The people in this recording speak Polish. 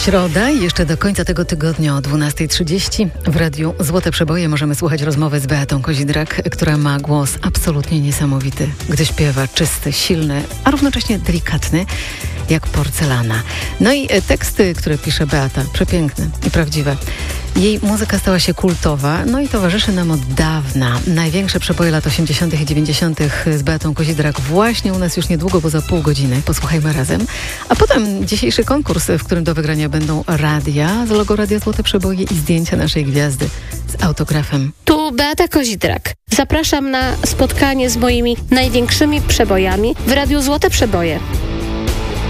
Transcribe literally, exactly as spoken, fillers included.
Środa i jeszcze do końca tego tygodnia o dwunasta trzydzieści w Radiu Złote Przeboje możemy słuchać rozmowy z Beatą Kozidrak, która ma głos absolutnie niesamowity, gdy śpiewa czysty, silny, a równocześnie delikatny, jak porcelana. No i teksty, które pisze Beata, przepiękne i prawdziwe. Jej muzyka stała się kultowa, no i towarzyszy nam od dawna. Największe przeboje lat osiemdziesiątych i dziewięćdziesiątych z Beatą Kozidrak właśnie u nas już niedługo, bo za pół godziny. Posłuchajmy razem. A potem dzisiejszy konkurs, w którym do wygrania będą radia z logo Radia Złote Przeboje i zdjęcia naszej gwiazdy z autografem. Tu Beata Kozidrak. Zapraszam na spotkanie z moimi największymi przebojami w Radiu Złote Przeboje.